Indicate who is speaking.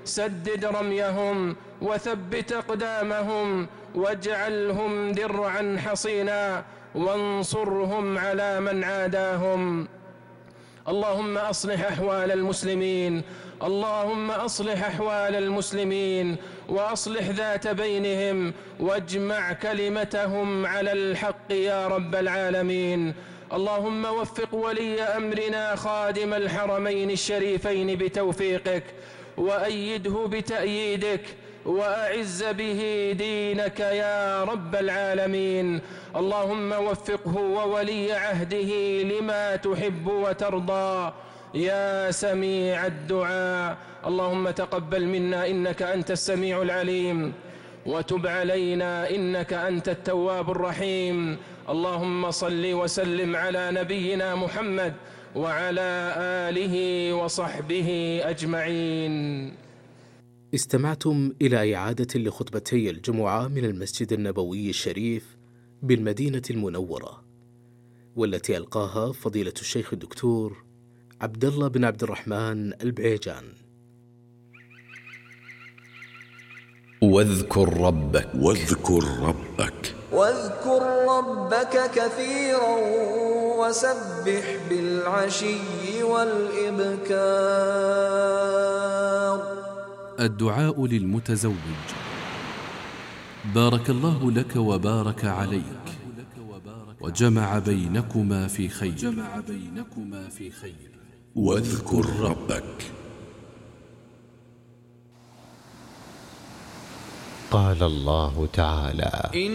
Speaker 1: سدد رميهم وثبت أقدامهم واجعلهم درعا حصينا وانصرهم على من عاداهم. اللهم أصلح أحوال المسلمين، اللهم أصلح أحوال المسلمين وأصلح ذات بينهم واجمع كلمتهم على الحق يا رب العالمين. اللهم وفق ولي أمرنا خادم الحرمين الشريفين بتوفيقك، وأيده بتأييدك، وأعز به دينك يا رب العالمين. اللهم وفقه وولي عهده لما تحب وترضى يا سميع الدعاء. اللهم تقبل منا إنك أنت السميع العليم، وتب علينا إنك أنت التواب الرحيم. اللهم صل وسلم على نبينا محمد وعلى آله وصحبه أجمعين.
Speaker 2: استمعتم إلى إعادة لخطبتي الجمعة من المسجد النبوي الشريف بالمدينة المنورة، والتي ألقاها فضيلة الشيخ الدكتور عبد الله بن عبد الرحمن البعيجان.
Speaker 3: واذكر ربك
Speaker 4: واذكر ربك كثيرا وسبح بالعشي والإبكار.
Speaker 3: الدعاء للمتزوج. بارك الله لك وبارك عليك وجمع بينكما في خير. واذكر ربك.
Speaker 5: قال الله تعالى: